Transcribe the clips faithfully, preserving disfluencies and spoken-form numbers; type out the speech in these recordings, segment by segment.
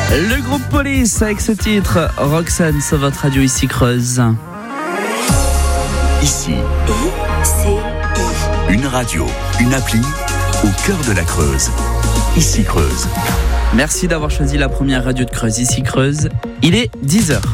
Le groupe Police avec ce titre, Roxane sur votre radio ici Creuse. Ici, I C I. une radio, une appli au cœur de la Creuse. Ici Creuse. Merci d'avoir choisi la première radio de Creuse, ici Creuse. Il est dix heures.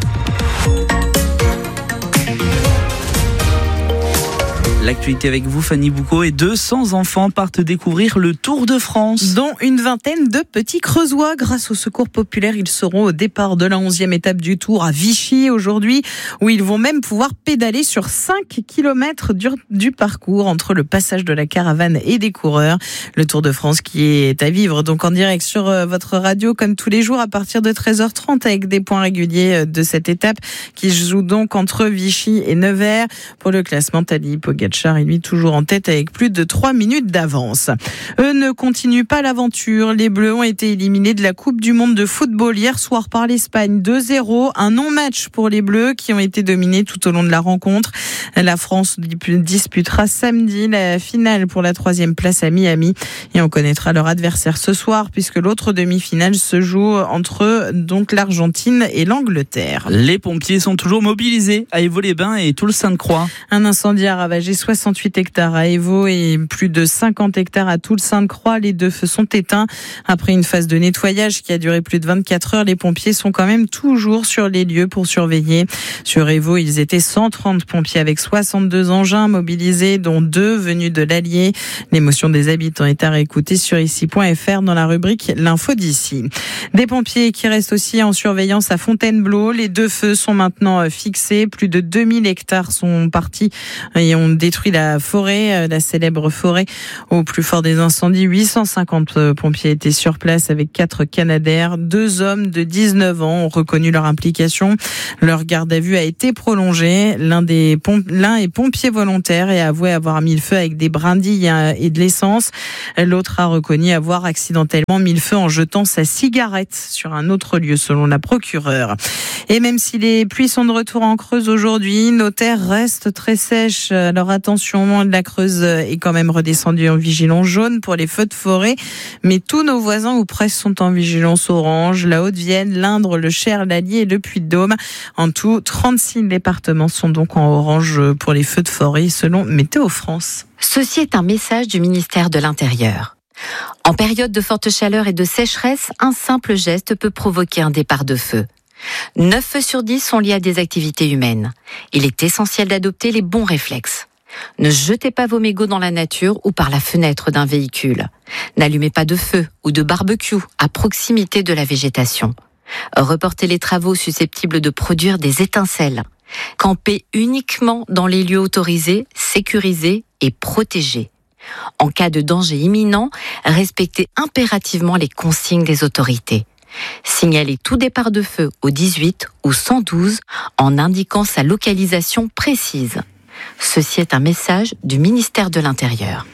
L'actualité avec vous, Fanny Boucaud, et deux cents enfants partent découvrir le Tour de France. Dont une vingtaine de petits Creusois. Grâce au secours populaire, ils seront au départ de la onzième étape du Tour à Vichy aujourd'hui, où ils vont même pouvoir pédaler sur cinq kilomètres du, du parcours entre le passage de la caravane et des coureurs. Le Tour de France qui est à vivre donc en direct sur votre radio comme tous les jours à partir de treize heures trente avec des points réguliers de cette étape qui se joue donc entre Vichy et Nevers. Pour le classement, Tadej Pogačar est lui toujours en tête avec plus de trois minutes d'avance. Eux ne continuent pas l'aventure. Les Bleus ont été éliminés de la Coupe du Monde de football hier soir par l'Espagne deux zéro. Un non-match pour les Bleus qui ont été dominés tout au long de la rencontre. La France disputera samedi la finale pour la troisième place à Miami et on connaîtra leur adversaire ce soir puisque l'autre demi-finale se joue entre donc l'Argentine et l'Angleterre. Les pompiers sont toujours mobilisés à Évaux-les-Bains et Toul-Sainte-Croix. Un incendie a ravagé soixante-huit hectares à Évaux et plus de cinquante hectares à Toul-Sainte-Croix. Les deux feux sont éteints. Après une phase de nettoyage qui a duré plus de vingt-quatre heures, les pompiers sont quand même toujours sur les lieux pour surveiller. Sur Évaux, ils étaient cent trente pompiers avec soixante-deux engins mobilisés, dont deux venus de l'Allier. L'émotion des habitants est à réécouter sur ici point f r dans la rubrique L'info d'ici. Des pompiers qui restent aussi en surveillance à Fontainebleau. Les deux feux sont maintenant fixés. Plus de deux mille hectares sont partis et ont détruit la forêt, la célèbre forêt au plus fort des incendies. huit cent cinquante pompiers étaient sur place avec quatre Canadair. Deux hommes de dix-neuf ans ont reconnu leur implication. Leur garde à vue a été prolongée. L'un des pomp- l'un est pompier volontaire et a avoué avoir mis le feu avec des brindilles et de l'essence. L'autre a reconnu avoir accidentellement mis le feu en jetant sa cigarette sur un autre lieu, selon la procureure. Et même si les pluies sont de retour en Creuse aujourd'hui, nos terres restent très sèches. Alors attention, la Creuse est quand même redescendue en vigilance jaune pour les feux de forêt. Mais tous nos voisins ou presque sont en vigilance orange. La Haute-Vienne, l'Indre, le Cher, l'Allier et le Puy-de-Dôme. En tout, trente-six départements sont donc en orange pour les feux de forêt selon Météo France. Ceci est un message du ministère de l'Intérieur. En période de forte chaleur et de sécheresse, un simple geste peut provoquer un départ de feu. neuf feux sur dix sont liés à des activités humaines. Il est essentiel d'adopter les bons réflexes. Ne jetez pas vos mégots dans la nature ou par la fenêtre d'un véhicule. N'allumez pas de feu ou de barbecue à proximité de la végétation. Reportez les travaux susceptibles de produire des étincelles. Campez uniquement dans les lieux autorisés, sécurisés et protégés. En cas de danger imminent, respectez impérativement les consignes des autorités. Signalez tout départ de feu au dix-huit ou cent douze en indiquant sa localisation précise. Ceci est un message du ministère de l'Intérieur.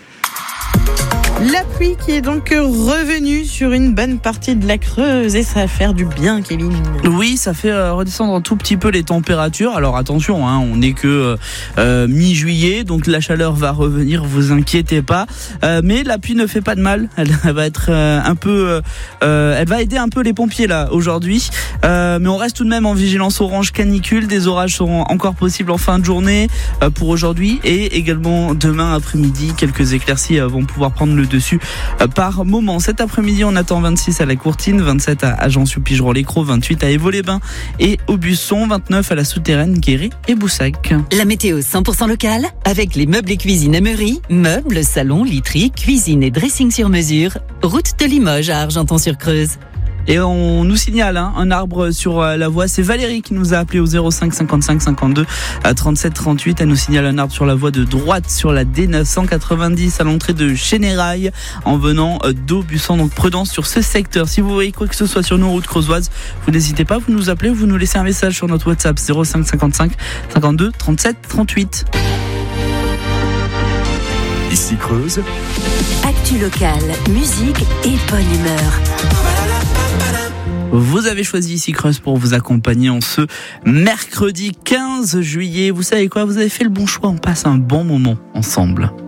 La pluie qui est donc revenue sur une bonne partie de la Creuse et ça va faire du bien, Kevin. Oui, ça fait euh, redescendre un tout petit peu les températures. Alors attention, hein, on n'est que euh, mi-juillet, donc la chaleur va revenir, vous inquiétez pas. Euh, mais la pluie ne fait pas de mal. Elle, elle va être euh, un peu, euh, elle va aider un peu les pompiers là aujourd'hui. Euh, mais on reste tout de même en vigilance orange canicule. Des orages seront encore possibles en fin de journée euh, pour aujourd'hui et également demain après-midi. Quelques éclaircies euh, vont pouvoir prendre le dessus euh, par moment. Cet après-midi, on attend vingt-six à la Courtine, vingt-sept à Ajaccio-Pigeron-l'Écreux, vingt-huit à Évaux-les-Bains et Aubusson, vingt-neuf à la Souterraine, Guéret et Boussac. La météo cent pour cent locale avec les meubles et cuisine Emery, meubles, salons, literie, cuisine et dressing sur mesure. Route de Limoges à Argenton-sur-Creuse. Et on nous signale hein, un arbre sur la voie. C'est Valérie qui nous a appelé au zéro cinq cinquante-cinq cinquante-deux trente-sept trente-huit. Elle nous signale un arbre sur la voie de droite sur la D neuf cent quatre-vingt-dix à l'entrée de Chénérail en venant d'Aubusson. Donc prudence sur ce secteur. Si vous voyez quoi que ce soit sur nos routes creusoises, vous n'hésitez pas, vous nous appelez ou vous nous laissez un message sur notre WhatsApp zéro cinq cinquante-cinq cinquante-deux trente-sept trente-huit. Ici Creuse. Actu locale, musique et bonne humeur. Vous avez choisi Ici Creuse pour vous accompagner en ce mercredi quinze juillet. Vous savez quoi, vous avez fait le bon choix, on passe un bon moment ensemble.